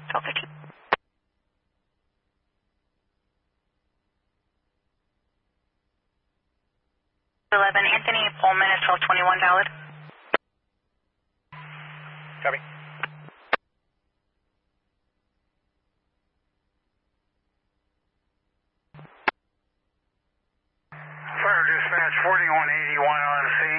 12:15. 11 Anthony Pullman is 1221 valid. Copy. Fire dispatch 4181 on scene.